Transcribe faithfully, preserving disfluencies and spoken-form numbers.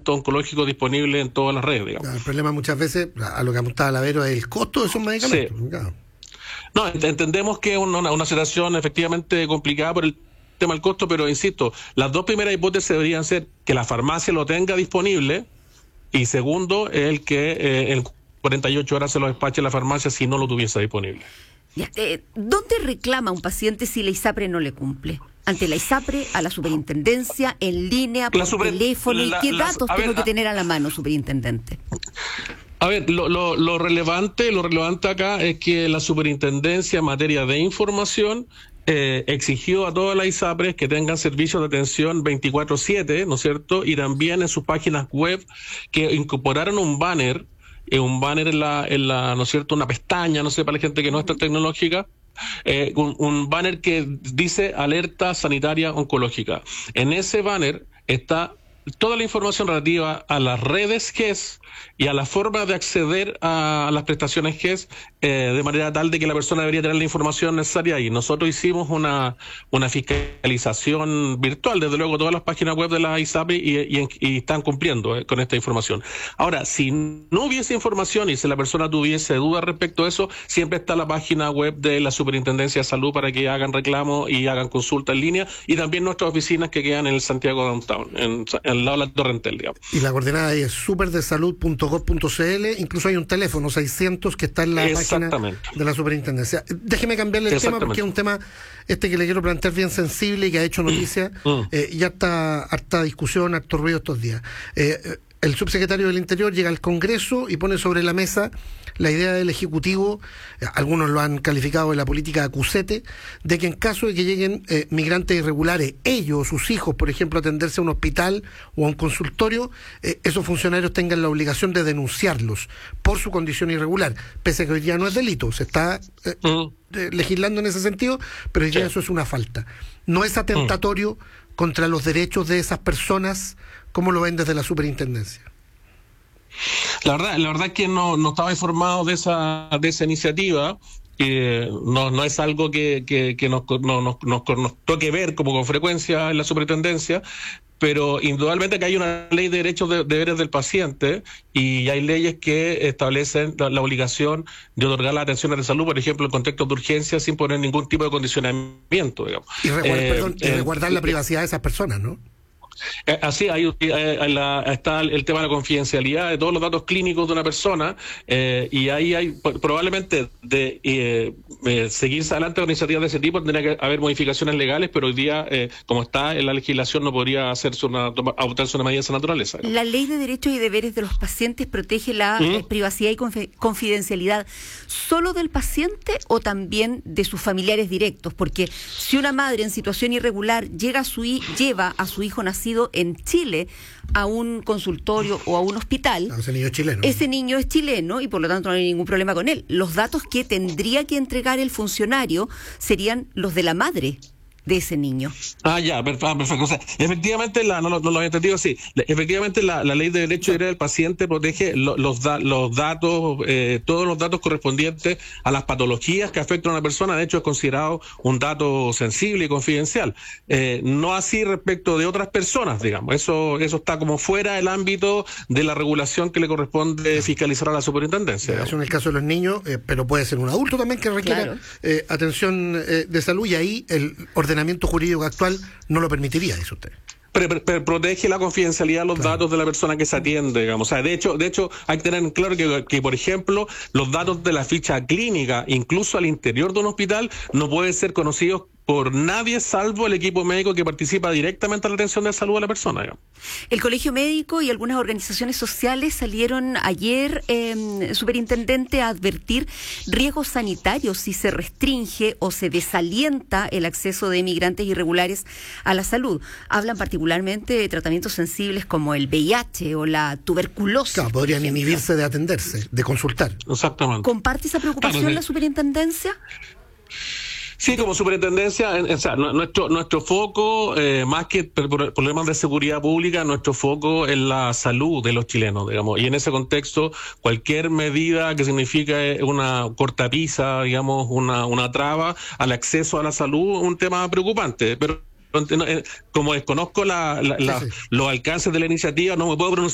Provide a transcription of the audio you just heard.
tratamiento oncológico disponible en todas las redes, digamos. Claro, el problema muchas veces, a lo que apuntaba Lavero, es el costo de esos medicamentos. Sí. Claro. No, entendemos que es una, una situación efectivamente complicada por el tema del costo, pero insisto, las dos primeras hipótesis deberían ser que la farmacia lo tenga disponible y segundo, el que eh, en cuarenta y ocho horas se lo despache la farmacia si no lo tuviese disponible. Ya, eh, ¿Dónde reclama un paciente si la ISAPRE no le cumple? ¿Ante la ISAPRE, a la superintendencia, en línea, por super, teléfono? ¿Y qué la, datos la, tengo ver, que tener a la mano, superintendente? A ver, lo, lo, lo relevante, lo relevante acá es que la superintendencia en materia de información eh, exigió a todas las ISAPRES que tengan servicios de atención veinticuatro siete, ¿no es cierto? Y también en sus páginas web que incorporaron un banner, eh, un banner en la, en la, ¿no es cierto? Una pestaña, no sé, para la gente que no es tan tecnológica. Eh, un, un banner que dice alerta sanitaria oncológica. En ese banner está toda la información relativa a las redes G E S y a la forma de acceder a las prestaciones G E S eh, de manera tal de que la persona debería tener la información necesaria ahí. Nosotros hicimos una una fiscalización virtual, desde luego todas las páginas web de la ISAPRE y, y, y están cumpliendo eh, con esta información. Ahora, si no hubiese información y si la persona tuviese dudas respecto a eso, siempre está la página web de la Superintendencia de Salud para que hagan reclamo y hagan consulta en línea, y también nuestras oficinas que quedan en el Santiago Downtown, en, en al lado de la Torrentel, digamos. Y la coordenada es superdesalud punto gov punto c l, incluso hay un teléfono seiscientos que está en la página de la superintendencia. Déjeme cambiarle el tema porque es un tema este que le quiero plantear bien sensible y que ha hecho noticia mm. eh, y harta, harta discusión, harto ruido estos días. Eh, el subsecretario del Interior llega al Congreso y pone sobre la mesa la idea del Ejecutivo, eh, algunos lo han calificado de la política de acusete, de que en caso de que lleguen eh, migrantes irregulares, ellos o sus hijos, por ejemplo, a atenderse a un hospital o a un consultorio, eh, esos funcionarios tengan la obligación de denunciarlos por su condición irregular, pese a que hoy día no es delito, se está eh, uh-huh. eh, legislando en ese sentido, pero hoy día sí. eso es una falta. ¿No es atentatorio uh-huh. contra los derechos de esas personas? ¿Cómo lo ven desde la superintendencia? La verdad, la verdad es que no, no estaba informado de esa, de esa iniciativa. Eh, no, no es algo que, que, que nos, no, nos, nos, nos toque ver como con frecuencia en la superintendencia, pero indudablemente que hay una ley de derechos de deberes del paciente y hay leyes que establecen la, la obligación de otorgar las atenciones de salud, por ejemplo, en contextos de urgencia, sin poner ningún tipo de condicionamiento, digamos. Y, reguardar, eh, perdón, y resguardar eh, la privacidad de esas personas, ¿no? Eh, así hay, eh, la, está el tema de la confidencialidad de todos los datos clínicos de una persona eh, y ahí hay probablemente de eh, eh, seguirse adelante con iniciativas de ese tipo tendría que haber modificaciones legales, pero hoy día eh, como está en la legislación no podría hacerse una adoptarse una medida de esa naturaleza, ¿no? La ley de derechos y deberes de los pacientes protege la ¿Mm? eh, privacidad y conf- confidencialidad solo del paciente o también de sus familiares directos, porque si una madre en situación irregular llega a su hi- lleva a su hijo nacido en Chile a un consultorio o a un hospital, no, ese niño es chileno. Ese niño es chileno y por lo tanto no hay ningún problema con él. Los datos que tendría que entregar el funcionario serían los de la madre de ese niño. Ah, ya, perfecto. O sea, efectivamente, la, no, no, no lo había entendido así. Efectivamente, la, la ley de derecho y deberes del paciente protege lo, los, da, los datos, eh, todos los datos correspondientes a las patologías que afectan a una persona. De hecho, es considerado un dato sensible y confidencial. Eh, no así respecto de otras personas, digamos. Eso, eso está como fuera del ámbito de la regulación que le corresponde fiscalizar a la superintendencia. Eso en el caso de los niños, eh, pero puede ser un adulto también que requiera claro. eh, atención eh, de salud, y ahí el orden ordenamiento jurídico actual no lo permitiría, dice usted. Pero, pero protege la confidencialidad de los claro. datos de la persona que se atiende, digamos. O sea, de hecho, de hecho, hay que tener en claro que, que, por ejemplo, los datos de la ficha clínica, incluso al interior de un hospital, no pueden ser conocidos por nadie salvo el equipo médico que participa directamente en la atención de salud de la persona, digamos. El Colegio Médico y algunas organizaciones sociales salieron ayer, eh, superintendente, a advertir riesgos sanitarios si se restringe o se desalienta el acceso de migrantes irregulares a la salud. Hablan particularmente de tratamientos sensibles como el V I H o la tuberculosis. Claro, podrían inhibirse de atenderse, de consultar. Exactamente. ¿Comparte esa preocupación claro, sí. la superintendencia? Sí, como superintendencia, o sea, nuestro nuestro foco, eh, más que por problemas de seguridad pública, nuestro foco es la salud de los chilenos, digamos, y en ese contexto, cualquier medida que signifique una cortapisa, digamos, una una traba al acceso a la salud, es un tema preocupante, pero como desconozco la, la, la, sí, sí. los alcances de la iniciativa, no me puedo pronunciar